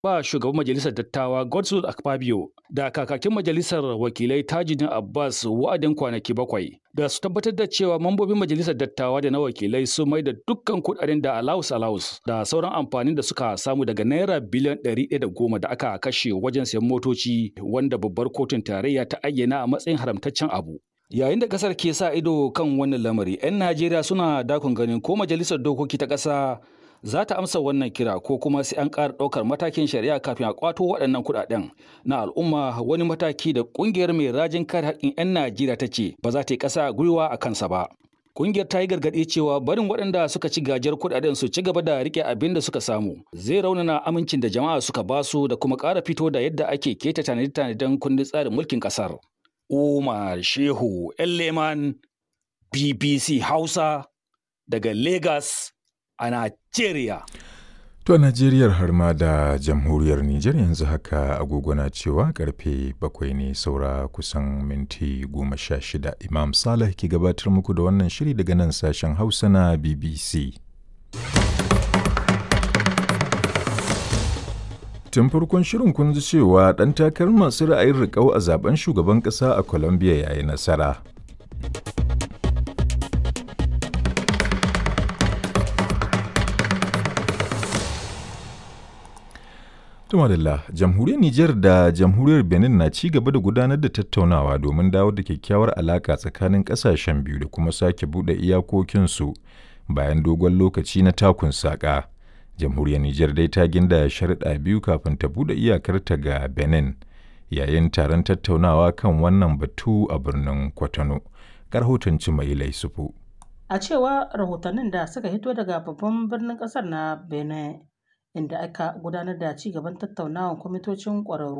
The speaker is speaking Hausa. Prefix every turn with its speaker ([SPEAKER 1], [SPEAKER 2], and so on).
[SPEAKER 1] ba shugaban majalisar dattawa Godswill Akpabio da kakakin majalisar wakilai Tajuddin Abbas wa'adin kwanaki 7 da su tabbatar da cewa mambobin majalisar dattawa da na wakilai sun mai da dukkan kudaden da alawus da sauran amfanin da suka samu daga naira biliyan 110 da aka kashe wajen sayan motoci wanda babbar kotun tarayya ta ayyana a matsayin haramtaccen abu. Yayin da kasar ke sa ido kan wannan lamari, 'yan Najeriya suna dakon ganin ko majalisar dokoki ta ƙasa za ta amsa wannan kira ko kuma sai an ƙara ɗaukar matakin shari'a kafin a ƙwato waɗannan kuɗaɗen na al'umma, wani mataki da ƙungiyar mai rajin kare haƙƙin 'yan Najeriya ta ce ba za ta yi ƙasa gwiwa a kansa ba. Ƙungiyar ta yi gargaɗi cewa barin waɗanda suka ci gajiyar kuɗaɗen su ci gaba da riƙe abin da suka samu zai raunana amincin da jama'a suka basu da kuma ƙara fito da yadda ake keta tanade-tanaden kundin tsarin mulkin ƙasar. Umar Shehu Leman, BBC Hausa daga Lagos a Najeriya.
[SPEAKER 2] To a Najeriyar har ma da jamhuriyar Nijar yanzu haka agogo na cewa karfe 7 ne saura kusan minti 16. Imam Saleh ke gabatar muku da wannan shiri daga nan sashen Hausa na BBC. Tun farkon shirin kun ji cewa ɗan takarar masu ra'ayin riƙau a zaben shugaban ƙasa a Colombia ya yi nasara. Tumadalla, jamhuriyar Nijar da jamhuriyar Benin na ci gaba da gudanar da tattaunawa domin dawo da kyakkyawar alaƙa tsakanin ƙasashen biyu da kuma sake buɗe iyakokinsu bayan dogon lokaci na takun saƙa. Jamhuriyar Nijar dai ta ginda sharuɗa biyu kafin ta buɗe iyakarta ga Benin yayin taron tattaunawa kan wannan batu a birnin Kwatano. Rahoton Cimailai Sufu.
[SPEAKER 3] A cewa rahotannin da suka hito daga babban birnin ƙasar na Benin, inda aka gudanar da ci gaban tattaunawan kwamitocin ƙwararru